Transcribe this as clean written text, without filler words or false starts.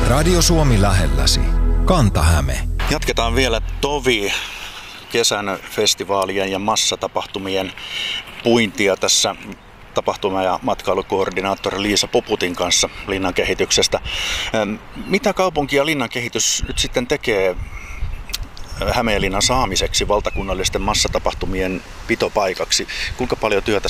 Radio Suomi lähelläsi. Kanta-Häme. Jatketaan vielä kesän festivaalien ja massatapahtumien puintia tässä tapahtuma- ja matkailukoordinaattori Liisa Puputin kanssa linnan kehityksestä. Mitä kaupunki ja linnan kehitys nyt sitten tekee Hämeenlinnan saamiseksi valtakunnallisten massatapahtumien pitopaikaksi? Kuinka paljon työtä